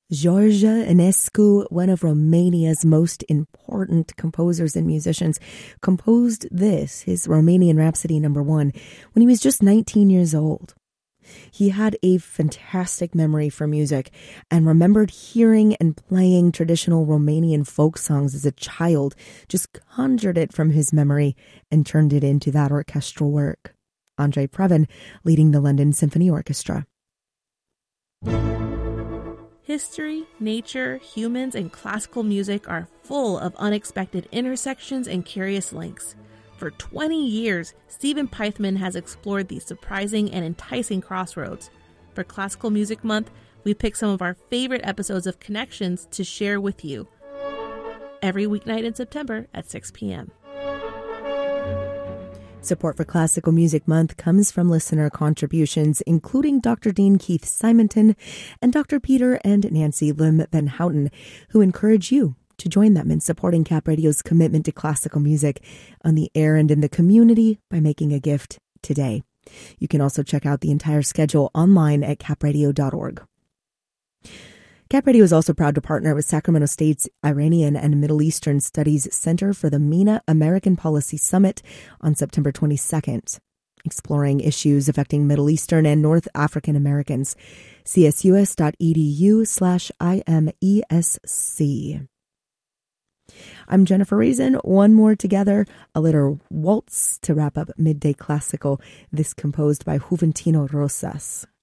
George Enescu, one of Romania's most important composers and musicians, composed this, his Romanian Rhapsody No. 1, when he was just 19 years old. He had a fantastic memory for music and remembered hearing and playing traditional Romanian folk songs as a child, just conjured it from his memory and turned it into that orchestral work. Andrei Previn leading the London Symphony Orchestra. History, nature, humans, and classical music are full of unexpected intersections and curious links. For 20 years, Stephen Pythman has explored these surprising and enticing crossroads. For Classical Music Month, we pick some of our favorite episodes of Connections to share with you. Every weeknight in September at 6 p.m. Support for Classical Music Month comes from listener contributions, including Dr. Dean Keith Simonton and Dr. Peter and Nancy Lim Ben Houghton, who encourage you to join them in supporting Cap Radio's commitment to classical music on the air and in the community by making a gift today. You can also check out the entire schedule online at capradio.org. Cap Radio is also proud to partner with Sacramento State's Iranian and Middle Eastern Studies Center for the MENA American Policy Summit on September 22nd, exploring issues affecting Middle Eastern and North African Americans. csus.edu/IMESC. I'm Jennifer Reason. One more together, a little waltz to wrap up Midday Classical, this composed by Juventino Rosas.